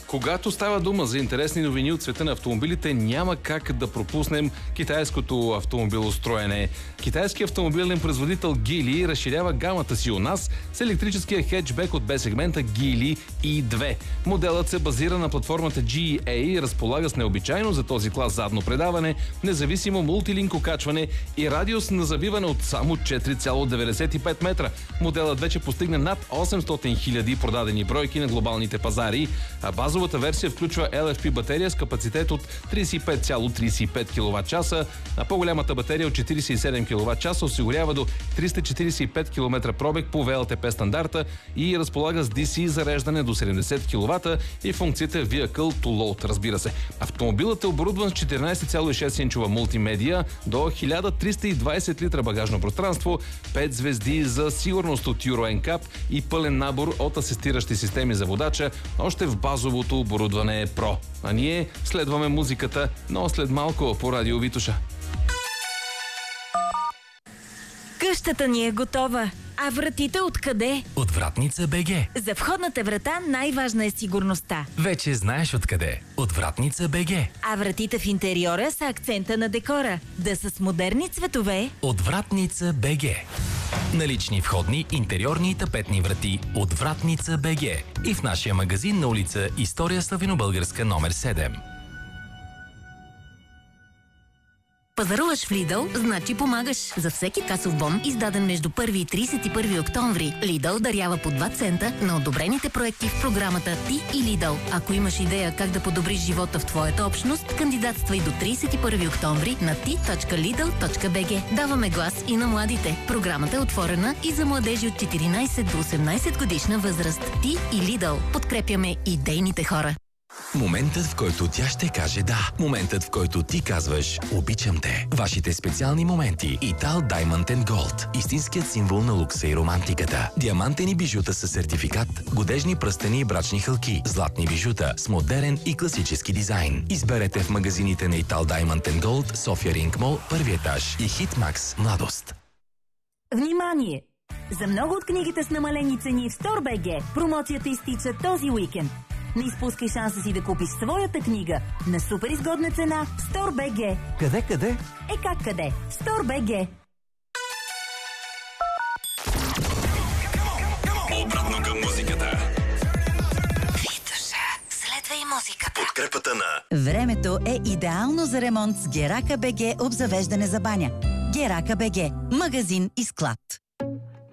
Когато става дума за интересни новини от света на автомобилите, няма как да пропуснем китайското автомобилостроене. Китайският автомобилен производител Geely разширява гамата си у нас с електрическия хетчбек от B-сегмента Geely E2. Моделът се базира на платформата GEA и разполага с необичайно за този клас задно предаване, независимо мултилинк окачване и радиус на завиване от само 4,95 метра. Моделът вече постигна над 800 000 продадени бройки на глобалните пазари, а базовата версия включва LFP батерия с капацитет от 35,35 кВт, а по-голямата батерия от 47 кВт осигурява до 345 км пробег по VLTP стандарта и разполага с DC зареждане до 70 кВт и функцията Vehicle to Load, разбира се. Автомобилът е оборудван с 14,6 инчова мултимедия до 1320 литра багажно пространство, 5 звезди за сигурност от Euro NCAP и пълен набор от асистиращи системи за водача, още в базовото оборудване Pro. А ние следваме музиката, но след малко по Радио Витоша. Къщата ни е готова. А вратите откъде? От Вратница БГ. За входната врата най-важна е сигурността. Вече знаеш откъде. От Вратница БГ. А вратите в интериора са акцента на декора. Да са с модерни цветове. От Вратница БГ. Налични входни, интериорни и тапетни врати от Вратница БГ. И в нашия магазин на улица История Славянобългарска номер 7. Пазаруваш в Lidl, значи помагаш. За всеки касов бон, издаден между 1 и 31 октомври, Lidl дарява по 2 цента на одобрените проекти в програмата Ти и Lidl. Ако имаш идея как да подобриш живота в твоята общност, кандидатствай до 31 октомври на ti.lidl.bg. Даваме глас и на младите. Програмата е отворена и за младежи от 14 до 18 годишна възраст. Ти и Lidl. Подкрепяме идейните хора. Моментът, в който тя ще каже да. Моментът, в който ти казваш обичам те. Вашите специални моменти. Ital Diamond Gold. Истинският символ на лукса и романтиката. Диамантени бижута със сертификат, годежни пръстени и брачни хълки, златни бижута с модерен и класически дизайн. Изберете в магазините на Ital Diamond Gold, София Ринг Мол, първи етаж и Hitmax Младост. Внимание! За много от книгите с намалени цени в StoreBG промоцията изтича този уикенд. Не изпускай шанса си да купиш своята книга на супер изгодна цена в StoreBG. Къде? Как къде? StoreBG. Обратно към музиката. Витоша, следвай музиката. Подкрепата на Времето е идеално за ремонт с Герака БГ обзавеждане за баня. Герака БГ. Магазин и склад.